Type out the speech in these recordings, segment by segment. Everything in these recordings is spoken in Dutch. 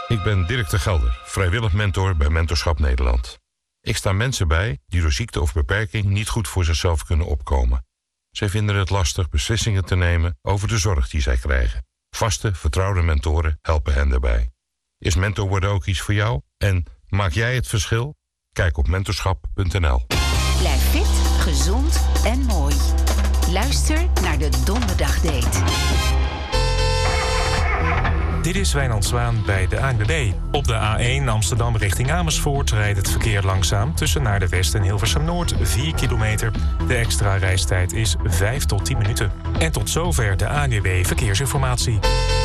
Ik ben Dirk de Gelder, vrijwillig mentor bij Mentorschap Nederland. Ik sta mensen bij die door ziekte of beperking niet goed voor zichzelf kunnen opkomen. Zij vinden het lastig beslissingen te nemen over de zorg die zij krijgen. Vaste, vertrouwde mentoren helpen hen daarbij. Is mentor worden ook iets voor jou? En maak jij het verschil? Kijk op mentorschap.nl. Blijf fit, gezond en mooi. Luister naar de Donderdagdate. Dit is Wijnand Zwaan bij de ANWB. Op de A1 Amsterdam richting Amersfoort rijdt het verkeer langzaam tussen naar de West en Hilversum Noord 4 kilometer. De extra reistijd is 5 tot 10 minuten. En tot zover de ANWB Verkeersinformatie.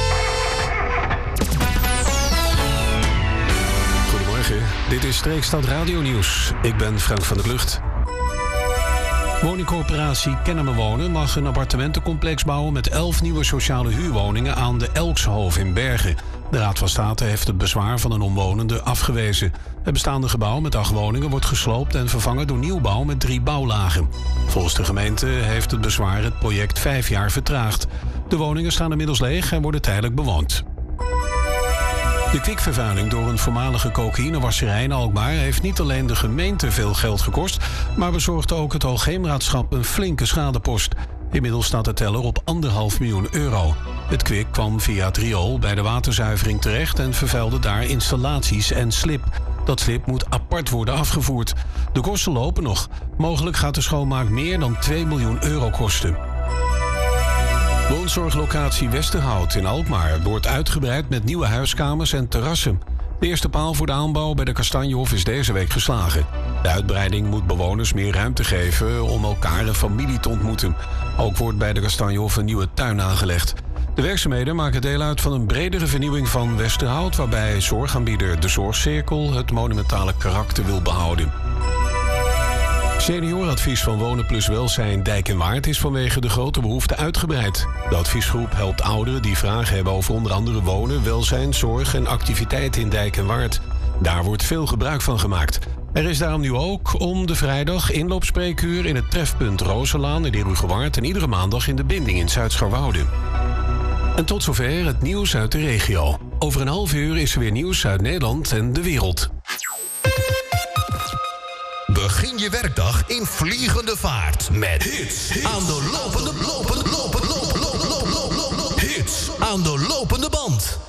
Goedemorgen, dit is Streekstad Radio Nieuws. Ik ben Frank van der Klucht. Woningcorporatie Kennemer Wonen mag een appartementencomplex bouwen met 11 nieuwe sociale huurwoningen aan de Elkshoofd in Bergen. De Raad van State heeft het bezwaar van een omwonende afgewezen. Het bestaande gebouw met 8 woningen wordt gesloopt en vervangen door nieuwbouw met 3 bouwlagen. Volgens de gemeente heeft het bezwaar het project 5 jaar vertraagd. De woningen staan inmiddels leeg en worden tijdelijk bewoond. De kwikvervuiling door een voormalige cocaïnewasserij in Alkmaar heeft niet alleen de gemeente veel geld gekost, maar bezorgde ook het Hoogheemraadschap een flinke schadepost. Inmiddels staat de teller op 1,5 miljoen euro. Het kwik kwam via het riool bij de waterzuivering terecht en vervuilde daar installaties en slib. Dat slib moet apart worden afgevoerd. De kosten lopen nog. Mogelijk gaat de schoonmaak meer dan 2 miljoen euro kosten. Woonzorglocatie Westerhout in Alkmaar wordt uitgebreid met nieuwe huiskamers en terrassen. De eerste paal voor de aanbouw bij de Kastanjehof is deze week geslagen. De uitbreiding moet bewoners meer ruimte geven om elkaar en familie te ontmoeten. Ook wordt bij de Kastanjehof een nieuwe tuin aangelegd. De werkzaamheden maken deel uit van een bredere vernieuwing van Westerhout, waarbij zorgaanbieder De Zorgcirkel het monumentale karakter wil behouden. Senioradvies van Wonen plus Welzijn Dijk en Waard is vanwege de grote behoefte uitgebreid. De adviesgroep helpt ouderen die vragen hebben over onder andere wonen, welzijn, zorg en activiteiten in Dijk en Waard. Daar wordt veel gebruik van gemaakt. Er is daarom nu ook om de vrijdag inloopspreekuur in het trefpunt Rozenlaan in Herugewaard en iedere maandag in de Binding in Zuid-Scharwoude. En tot zover het nieuws uit de regio. Over een half uur is er weer nieuws uit Nederland en de wereld. Begin je werkdag in vliegende vaart met hits aan de lopende band.